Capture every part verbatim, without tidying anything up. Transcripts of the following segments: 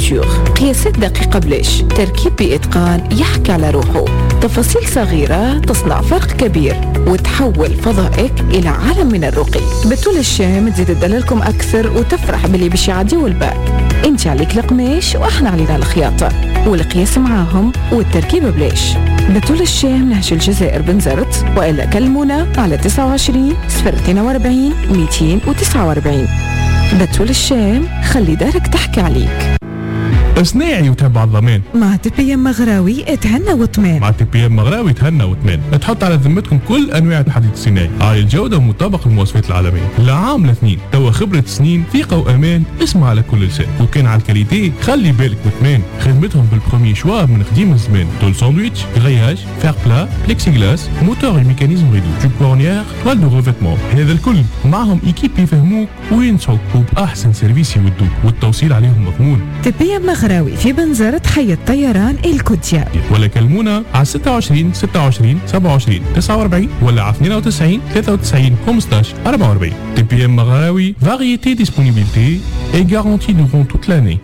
كوتور. قياسات دقيقة بلاش، تركيب بإتقان يحكي على روحه، تفاصيل صغيرة تصنع فرق كبير وتحول فضائك إلى عالم من الرقي. بتول الشام تزيد تدللكم أكثر وتفرح باللي باش يعديو الباك. انت عليك القماش واحنا علينا الخياطة والقياس معاهم والتركيب بلاش. بتول الشام نهج الجزائر بنزرت، وإلا كلمونا على تسعة وعشرين صفر اثنين وأربعين مئتين وتسعة وأربعين. بتول الشام خلي دارك تحكي عليك. صناعي وتبع الضمان مع تي بي ام مغراوي اتهنى وطمان. مع تي بي ام مغراوي تهنى وطمان. تحط على ذمتكم كل انواع الحديد الصناعي عالي الجوده ومطابق للمواصفات العالميه. لا عام لا اثنين، توا خبره سنين، ثقه وامان. اسمع على كل لسان. وكان على الكاليتي خلي بالك وطمان. خدمتهم بالبرومي شوا من قديم الزمان. تول ساندويتش، غرياج، فير بلا، بليكسي غلاس، موتور وميكانيزم ريدو، جوب كورنيير، توال دو ريفيتمون. هذا الكل معهم ايكيب يفهموك وينصحوك وباحسن سيرفيس يودوك والتوصيل عليهم مضمون. تي بي ام مغراوي في بنزرت حي الطيران الكوديا. ولا كلمونا على ستة وعشرين ستة وعشرين سبعة وعشرين تسعة وأربعين ولا على اثنين وتسعين ثلاثة وتسعين خمسة عشر أربعة وأربعين. تي بي ام مغراوي، variété, disponibilité et garantie durant toute l'année.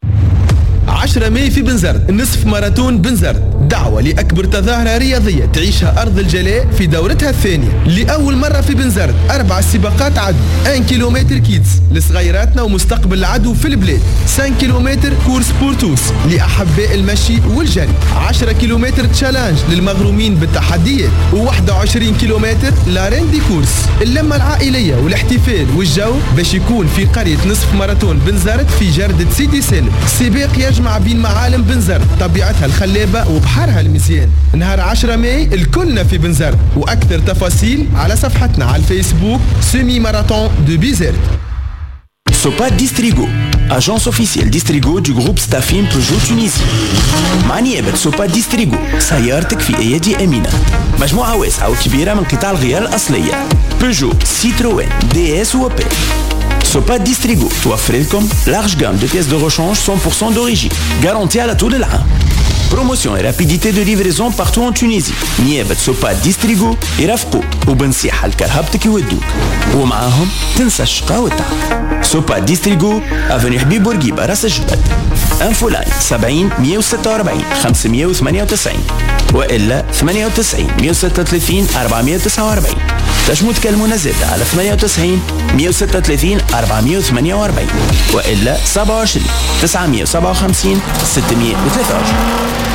عشرة ماي في بنزرت، نصف ماراثون بنزرت، دعوة لأكبر تظاهرة رياضية تعيشها أرض الجلاء في دورتها الثانية لأول مرة في بنزرت. أربع سباقات عدو، واحد كيلومتر كيدز لصغيراتنا ومستقبل العدو في البلاد، خمسة كيلومتر كورس بورتوس لأحباء المشي والجري، عشرة كيلومتر تشالنج للمغرومين بالتحديات، وواحد وعشرين كيلومتر لارين دي كورس. اللمة العائلية والاحتفال والجو باش يكون في قرية نصف ماراثون بنزرت في جردة سيدي سالم. سباق يجمع بين معالم بنزرت، طبيعتها الخلابة وبحرها المزيان. نهار عشرة ماي الكلنا في بنزرت، وأكثر تفاصيل على صفحتنا على الفيسبوك سيمي ماراثون دو بيزرت. Sopa Distrigo, agence officielle Distrigo du groupe Staffin Peugeot Tunisie. مع نيابة سوبا ديستريغو سيارتك في أيدي أمينة. مجموعة واسعة وكبيرة من قطع الغيار الأصلية بيجو، سيتروين، دي اس وبي. سوبا ديستريغو توفر لكم لارج جام دو بيس دو ريشانج مية بالمية d'origine garantie على طول العام. بروموسيون et rapidité de livraison partout en Tunisie. نيابة سوبا ديستريغو يرافقوك وبنصيحة لكرهبتك يودوك، ومعاهم تنسى الشقا والتعب. سوبا ديستريغو افنيو حبيب بورقيبة راس الجبل. انفو لاين سبعين مية وستة وأربعين خمسمية وثمانية وتسعين والا ثمانية وتسعين مية وستة وثلاثين أربعمية وتسعة وأربعين. تنجموا تكلمونا زاد على ثمانية وتسعين مية وستة وثلاثين أربعمية وثمانية وأربعين والا سبعة وعشرين تسعمية وسبعة وخمسين ستمية وثلاثة وعشرين.